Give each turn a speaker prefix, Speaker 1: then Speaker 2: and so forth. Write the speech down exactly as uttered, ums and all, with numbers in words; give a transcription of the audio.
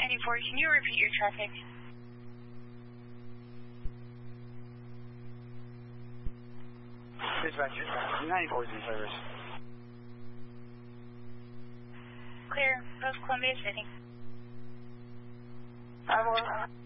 Speaker 1: ninety-four, can you repeat your traffic?
Speaker 2: Dispatcher, ninety-four is in service.
Speaker 1: Clear, Post Columbia City.
Speaker 2: I will.